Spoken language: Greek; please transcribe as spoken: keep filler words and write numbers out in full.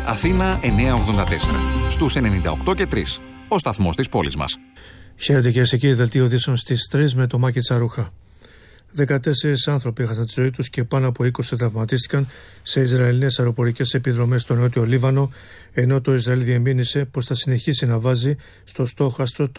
Αθήνα εννιακόσια ογδόντα τέσσερα. Στους ενενήντα οκτώ και τρία. Ο σταθμός της πόλης μας. Χαίρετε κυρίες και κύριοι, δελτίο ειδήσεων στις τρεις με το Μάκη Τσαρούχα. δεκατέσσερις άνθρωποι έχασαν τη ζωή τους και πάνω από είκοσι τραυματίστηκαν σε Ισραηλινές αεροπορικές επιδρομές στο νότιο Λίβανο, ενώ το Ισραήλ διεμήνυσε πως θα συνεχίσει να βάζει στο στόχαστρο